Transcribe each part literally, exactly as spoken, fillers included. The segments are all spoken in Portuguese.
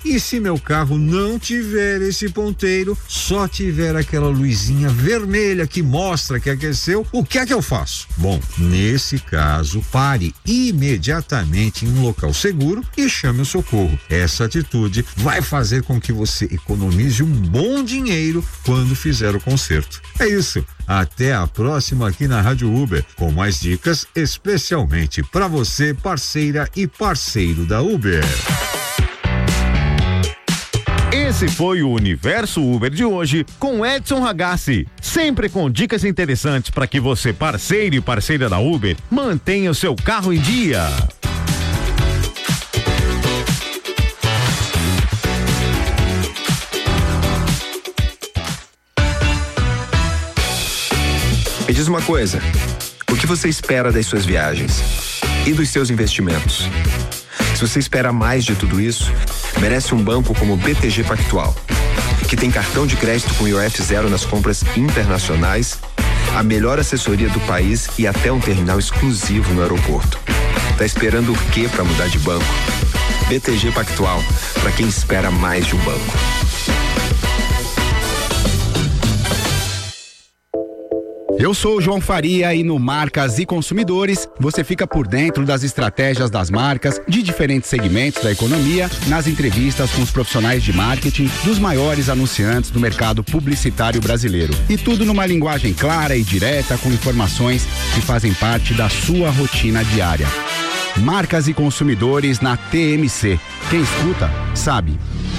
E se meu carro não tiver esse ponteiro, só tiver aquela luzinha vermelha que mostra que aqueceu, o que é que eu faço? Bom, nesse caso, pare imediatamente em um local seguro e chame o socorro. Essa atitude vai fazer com que você economize um bom dinheiro quando fizer o conserto. É isso. Até a próxima aqui na Rádio Uber, com mais dicas especialmente para você, parceira e parceiro da Uber. Esse foi o Universo Uber de hoje com Edson Ragazzi, sempre com dicas interessantes para que você, parceiro e parceira da Uber, mantenha o seu carro em dia. Me diz uma coisa, o que você espera das suas viagens e dos seus investimentos? Se você espera mais de tudo isso, merece um banco como o B T G Pactual, que tem cartão de crédito com I O F zero nas compras internacionais, a melhor assessoria do país e até um terminal exclusivo no aeroporto. Tá esperando o quê para mudar de banco? B T G Pactual, para quem espera mais de um banco. Eu sou o João Faria e no Marcas e Consumidores você fica por dentro das estratégias das marcas de diferentes segmentos da economia, nas entrevistas com os profissionais de marketing dos maiores anunciantes do mercado publicitário brasileiro. E tudo numa linguagem clara e direta com informações que fazem parte da sua rotina diária. Marcas e Consumidores na T M C. Quem escuta, sabe.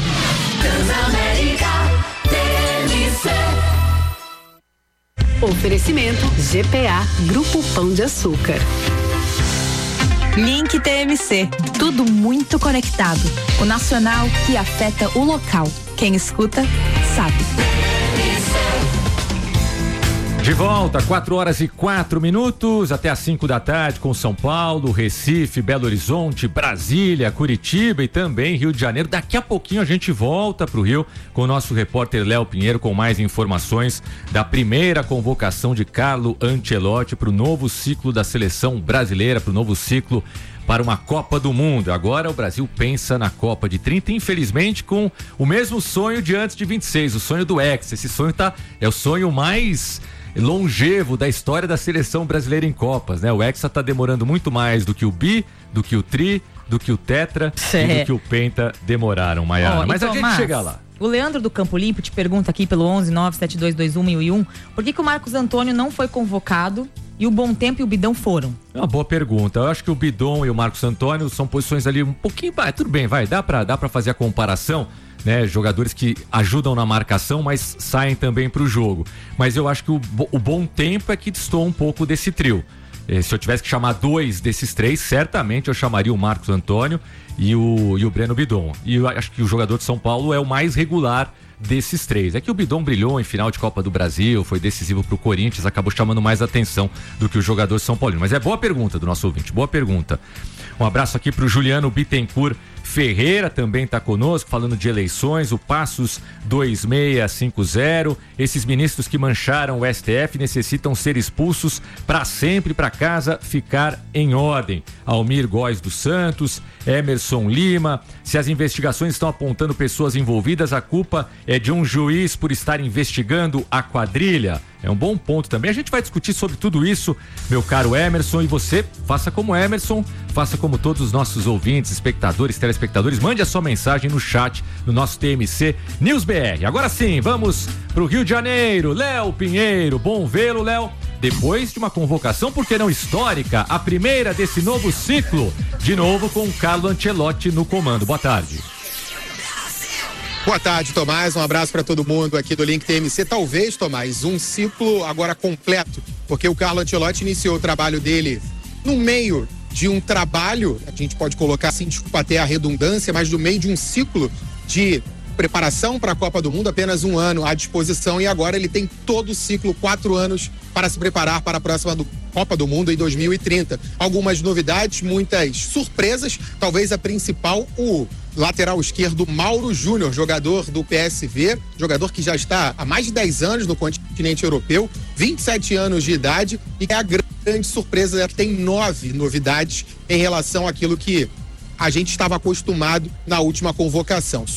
Oferecimento G P A Grupo Pão de Açúcar. Link T M C, tudo muito conectado. O nacional que afeta o local. Quem escuta, sabe. De volta, quatro horas e quatro minutos, até às cinco da tarde, com São Paulo, Recife, Belo Horizonte, Brasília, Curitiba e também Rio de Janeiro. Daqui a pouquinho a gente volta para o Rio com o nosso repórter Léo Pinheiro com mais informações da primeira convocação de Carlo Ancelotti para o novo ciclo da seleção brasileira, para o novo ciclo para uma Copa do Mundo. Agora o Brasil pensa na Copa de trinta, infelizmente com o mesmo sonho de antes de vinte e seis, o sonho do Hexa. Esse sonho tá, é o sonho mais longevo da história da seleção brasileira em Copas, né? O Hexa tá demorando muito mais do que o Bi, do que o Tri, do que o Tetra é. e do que o Penta demoraram, Maiara. Oh, Mas então, a gente mas, chega lá. O Leandro do Campo Limpo te pergunta aqui pelo onze nove sete dois dois um mil e um, por que que o Marcos Antônio não foi convocado e o Bom Tempo e o Bidão foram? É uma boa pergunta. Eu acho que o Bidon e o Marcos Antônio são posições ali um pouquinho... Vai, tudo bem, vai, dá pra, dá pra fazer a comparação, né? Jogadores que ajudam na marcação, mas saem também pro jogo. Mas eu acho que o, o Bom Tempo é que destoa um pouco desse trio. Eh, se eu tivesse que chamar dois desses três, certamente eu chamaria o Marcos Antônio e o, e o Breno Bidon. E eu acho que o jogador de São Paulo é o mais regular desses três. É que o Bidon brilhou em final de Copa do Brasil, foi decisivo pro Corinthians, acabou chamando mais atenção do que o jogador São Paulino. Mas é boa pergunta do nosso ouvinte, boa pergunta. Um abraço aqui pro Juliano Bittencourt Ferreira, também está conosco, falando de eleições, o Passos dois seis cinco zero. Esses ministros que mancharam o S T F necessitam ser expulsos para sempre, para casa ficar em ordem. Almir Góes dos Santos, Emerson Lima. Se as investigações estão apontando pessoas envolvidas, a culpa é de um juiz por estar investigando a quadrilha. É um bom ponto também. A gente vai discutir sobre tudo isso, meu caro Emerson, e você faça como Emerson, faça como todos os nossos ouvintes, espectadores, telespectadores, mande a sua mensagem no chat no nosso T M C News B R. Agora sim, vamos pro Rio de Janeiro. Léo Pinheiro, bom vê-lo, Léo. Depois de uma convocação, por que não histórica, a primeira desse novo ciclo, de novo com o Carlo Ancelotti no comando. Boa tarde. Boa tarde, Tomás. Um abraço para todo mundo aqui do Link T M C. Talvez, Tomás, um ciclo agora completo, porque o Carlo Ancelotti iniciou o trabalho dele no meio de um trabalho, a gente pode colocar assim, desculpa até a redundância, mas no meio de um ciclo de preparação para a Copa do Mundo, apenas um ano à disposição, e agora ele tem todo o ciclo, quatro anos, para se preparar para a próxima do Copa do Mundo em dois mil e trinta. Algumas novidades, muitas surpresas, talvez a principal, o lateral esquerdo Mauro Júnior, jogador do P S V, jogador que já está há mais de dez anos no continente europeu, vinte e sete anos de idade, e a grande surpresa tem nove novidades em relação àquilo que a gente estava acostumado na última convocação.